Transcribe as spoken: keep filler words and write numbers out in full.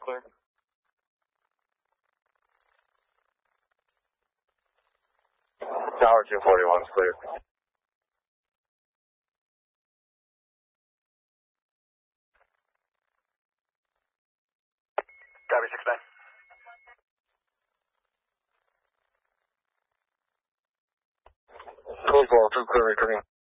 clear. Tower two forty-one is clear. Tower six nine. Cool ball, two clear returning.